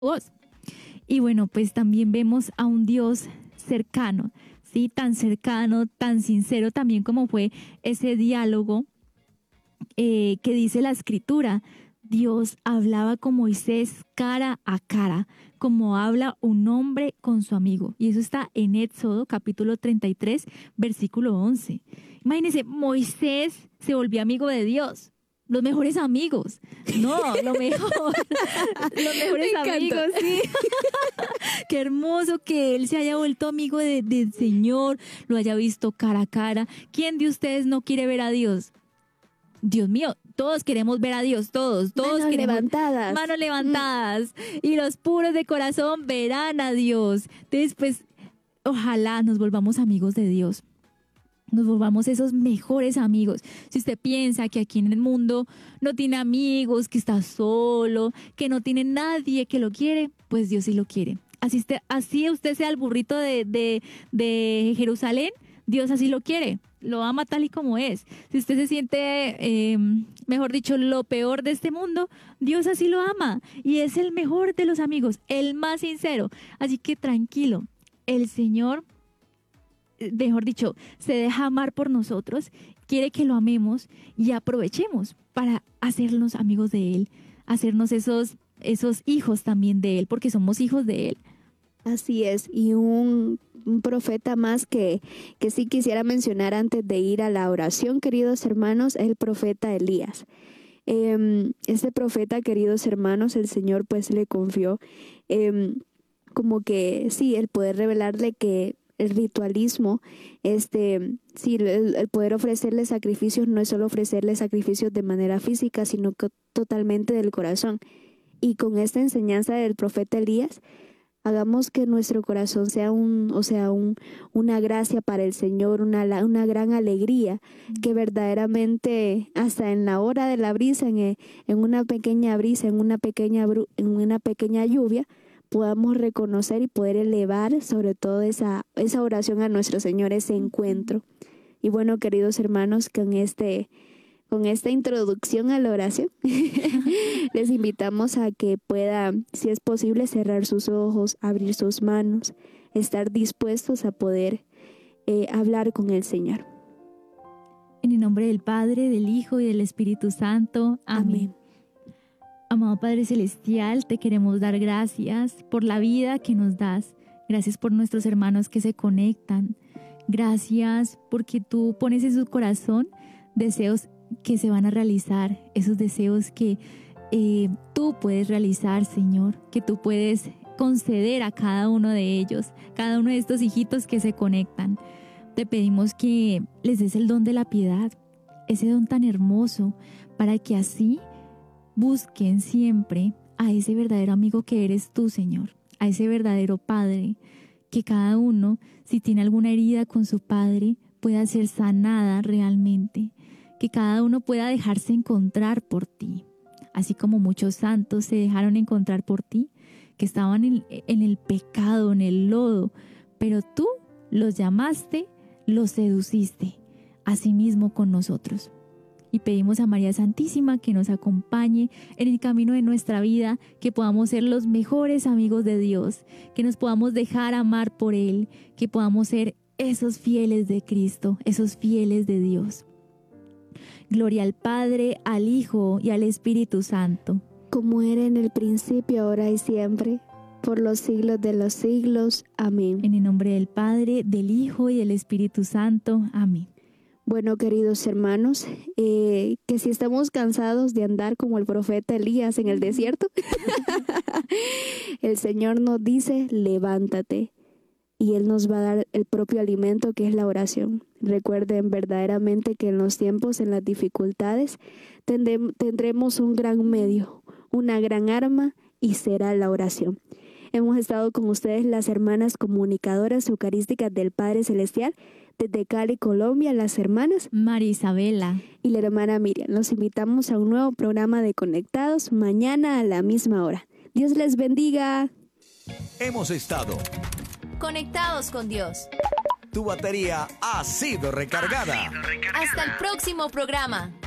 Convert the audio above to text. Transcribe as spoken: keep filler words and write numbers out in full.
voz. Y bueno, pues también vemos a un Dios cercano, ¿sí? Tan cercano, tan sincero también como fue ese diálogo eh, que dice la Escritura. Dios hablaba con Moisés cara a cara, como habla un hombre con su amigo. Y eso está en Éxodo capítulo treinta y tres, versículo once. Imagínense, Moisés se volvió amigo de Dios. Los mejores amigos. No, lo mejor. Los mejores amigos, sí. Qué hermoso que él se haya vuelto amigo de, del Señor, lo haya visto cara a cara. ¿Quién de ustedes no quiere ver a Dios? Dios mío, todos queremos ver a Dios, todos, todos manos queremos, levantadas. Manos levantadas. Mm. Y los puros de corazón verán a Dios. Entonces, pues, ojalá nos volvamos amigos de Dios. Nos volvamos esos mejores amigos. Si usted piensa que aquí en el mundo no tiene amigos, que está solo, que no tiene nadie que lo quiere, pues Dios sí lo quiere. Así usted, así usted sea el burrito de, de, de Jerusalén, Dios así lo quiere. Lo ama tal y como es. Si usted se siente, eh, mejor dicho, lo peor de este mundo, Dios así lo ama. Y es el mejor de los amigos, el más sincero. Así que tranquilo, el Señor, mejor dicho, se deja amar por nosotros, quiere que lo amemos y aprovechemos para hacernos amigos de Él, hacernos esos, esos hijos también de Él, porque somos hijos de Él. Así es, y un, un profeta más que, que sí quisiera mencionar antes de ir a la oración, queridos hermanos, es el profeta Elías. Eh, este profeta, queridos hermanos, el Señor pues le confió eh, como que sí, el poder revelarle que el ritualismo, este, sí, el, el poder ofrecerle sacrificios no es solo ofrecerle sacrificios de manera física, sino que totalmente del corazón. Y con esta enseñanza del profeta Elías, hagamos que nuestro corazón sea un, o sea, un, una gracia para el Señor, una, una gran alegría, que verdaderamente hasta en la hora de la brisa, en, en una pequeña brisa, en una pequeña, en una pequeña lluvia, podamos reconocer y poder elevar sobre todo esa, esa oración a nuestro Señor, ese encuentro. Y bueno, queridos hermanos, con este, con esta introducción a la oración, les invitamos a que pueda, si es posible, cerrar sus ojos, abrir sus manos, estar dispuestos a poder eh, hablar con el Señor. En el nombre del Padre, del Hijo y del Espíritu Santo. Amén. Amén. Amado Padre Celestial, te queremos dar gracias por la vida que nos das. Gracias por nuestros hermanos que se conectan. Gracias porque tú pones en su corazón deseos que se van a realizar, esos deseos que eh, tú puedes realizar, Señor, que tú puedes conceder a cada uno de ellos, cada uno de estos hijitos que se conectan. Te pedimos que les des el don de la piedad, ese don tan hermoso, para que así busquen siempre a ese verdadero amigo que eres tú, Señor, a ese verdadero Padre, que cada uno, si tiene alguna herida con su Padre, pueda ser sanada realmente, que cada uno pueda dejarse encontrar por ti, así como muchos santos se dejaron encontrar por ti, que estaban en, en el pecado, en el lodo, pero tú los llamaste, los seduciste, asimismo con nosotros. Y pedimos a María Santísima que nos acompañe en el camino de nuestra vida, que podamos ser los mejores amigos de Dios, que nos podamos dejar amar por Él, que podamos ser esos fieles de Cristo, esos fieles de Dios. Gloria al Padre, al Hijo y al Espíritu Santo. Como era en el principio, ahora y siempre, por los siglos de los siglos. Amén. En el nombre del Padre, del Hijo y del Espíritu Santo. Amén. Bueno, queridos hermanos, eh, que si estamos cansados de andar como el profeta Elías en el desierto, el Señor nos dice, levántate, y Él nos va a dar el propio alimento que es la oración. Recuerden verdaderamente que en los tiempos, en las dificultades, tendremos, tendremos un gran medio, una gran arma, y será la oración. Hemos estado con ustedes las hermanas comunicadoras eucarísticas del Padre Celestial, desde Cali, Colombia, las hermanas María Isabela y la hermana Miriam. Los invitamos a un nuevo programa de Conectados mañana a la misma hora. Dios les bendiga. Hemos estado conectados con Dios. Tu batería ha sido recargada. Hasta el próximo programa.